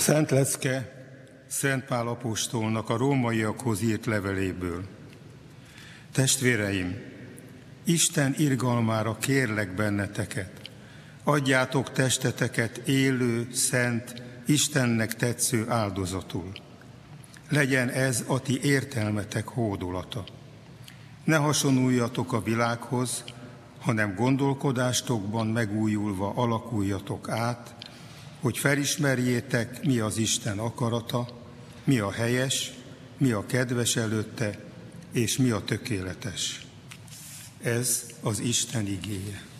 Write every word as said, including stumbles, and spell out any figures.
Szent Lecke Szent Pál apostolnak a rómaiakhoz írt leveléből. Testvéreim, Isten irgalmára kérlek benneteket, adjátok testeteket élő, szent, Istennek tetsző áldozatul. Legyen ez a ti értelmetek hódolata. Ne hasonuljatok a világhoz, hanem gondolkodástokban megújulva alakuljatok át, hogy felismerjétek, mi az Isten akarata, mi a helyes, mi a kedves előtte, és mi a tökéletes. Ez az Isten igéje.